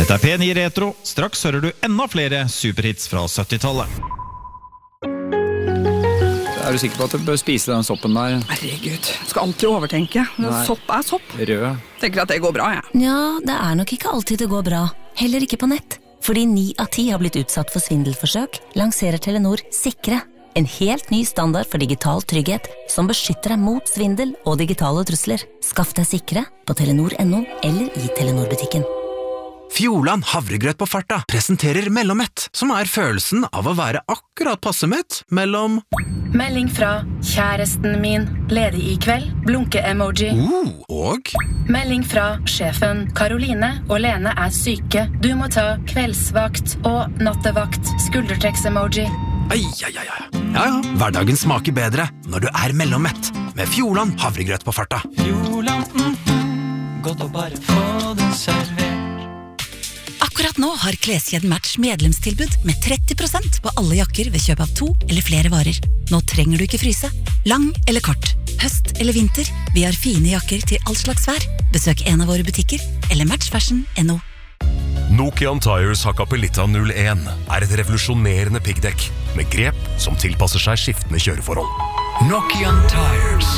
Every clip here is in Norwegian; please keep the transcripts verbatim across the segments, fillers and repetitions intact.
Dette er P ni Retro. Straks hører du enda flere superhits fra syttitallet. Er du sikker på at du bør spise den soppen der? Herregud, du skal alltid overtenke. Sopp er sopp. Rød. Tenker at det går bra, jeg. Ja, det er nok ikke alltid det går bra. Heller ikke på nett. Fordi ni av ti har blitt utsatt for svindelforsøk, lanserer Telenor Sikre. En helt ny standard for digital trygghet som beskytter deg mot svindel og digitale trusler. Skaff deg Sikre på telenor punktum no eller i Telenor-butikken. Fjordland havregrøt på farta presenterer Mellommett, som er følelsen av å være akkurat passe mett mellom Melding fra kjæresten min, ledig i kveld, blunke-emoji. uh, og Melding fra sjefen, Karoline og Lene er syke. Du må ta kveldsvakt og nattevakt, skuldertrekks-emoji. Ai, ai, ai, ai. Ja, ja, hverdagen smaker bedre når du er Mellommett med Fjordland havregrøt på farta. Fjordland, mm, godt å bare få det servert. Akkurat nå har Kleskjeden Match medlemstilbud med tretti prosent på alle jakker ved kjøp av to eller flere varer. Nå trenger du ikke fryse. Lang eller kort, høst eller vinter, vi har fine jakker til all slags vær. Besøk en av våre butikker eller matchfashion punktum no. Nokian Tires Hakkapelitta null en er et revolusjonerende piggdekk med grep som tilpasser seg skiftende kjøreforhold. Nokian Tires.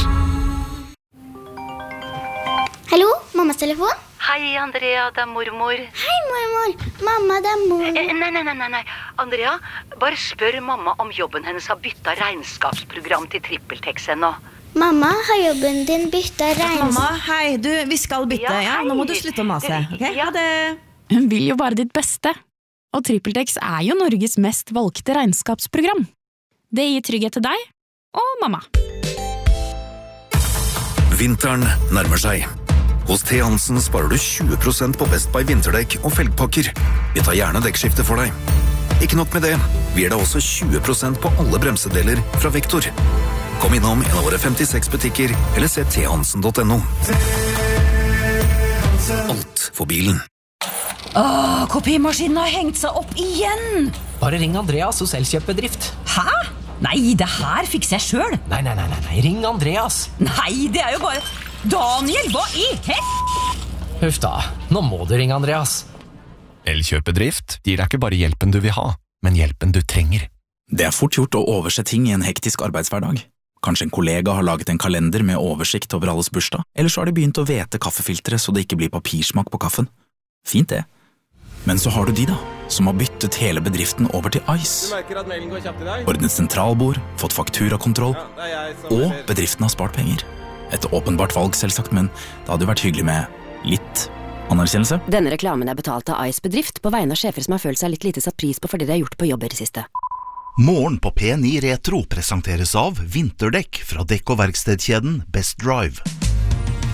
Hallo, mammas telefon? Hei, Andrea, det er mormor. Hei, mormor. Mamma, det er mor. Eh, nei, nei, nei, nei. Andrea, bare spør mamma om jobben hennes har byttet regnskapsprogram til TrippelTex ennå. Mamma, har jobben din byttet regnskap? Mamma, hei, du, vi skal bytte, ja, ja? Nå må du slutte å mase, ok? Ja. Ha det. Hun vil jo bare ditt beste. Og TrippelTex er jo Norges mest valgte regnskapsprogram. Det gir trygghet til deg og mamma. Vinteren nærmer seg. Hos T. Hansen sparer du tjue prosent på Best Buy vinterdekk og felgpakker. Vi tar gjerne dekkskifte for deg. Ikke nok med det, vi gir deg også tjue prosent på alle bremsedeler fra Vektor. Kom innom en av våre femtiseks butikker, eller se t hansen punktum no. Alt for bilen. Åh, kopimaskinen har hengt seg opp igjen! Bare ring Andreas hos Elkjøp-bedrift. Hæ? Nei, det her fikser jeg selv. Nei, nei, nei, nei, ring Andreas. Nei, det er jo bare... Daniel, hva i hett? Huff da, nå må du ringe Andreas. Elkjøp-bedrift gir deg ikke bare hjelpen du vil ha, men hjelpen du trenger. Det er fort gjort å overse ting i en hektisk arbeidshverdag. Kanskje en kollega har laget en kalender med oversikt over alles bursdag, eller så har de begynt å vete kaffefiltre så det ikke blir papirsmak på kaffen. Fint det. Men så har du de da, som har byttet hele bedriften over til Ice. Ordnet sentralbord, fått fakturakontroll, og bedriften har spart penger. Et åpenbart valg selvsagt, men det hadde jo vært hyggelig med litt anerkjennelse. Denne reklamen er betalt av Ice bedrift på vegne av sjefer som har følt seg litt lite satt pris på fordi de har gjort på jobb i det siste. Morgen på P ni Retro presenteres av vinterdekk fra dekk- og verkstedkjeden Best Drive.